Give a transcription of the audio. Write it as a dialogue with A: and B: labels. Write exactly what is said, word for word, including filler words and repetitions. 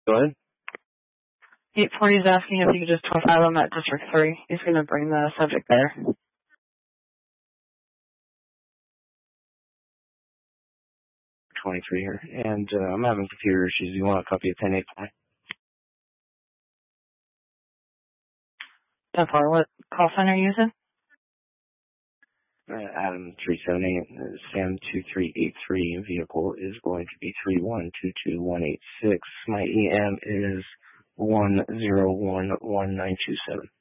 A: Go ahead.
B: eight forty is asking if you could just twenty-five on that District three. He's going to bring the subject there.
A: twenty-three here. And uh, I'm having computer issues. You want a copy of ten eight?
B: ten four, what call sign are you using?
A: Uh, Adam three seven eight, uh, Sam two three eight three. Vehicle is going to be three one two two one eight six. My E M is one zero one one nine two seven.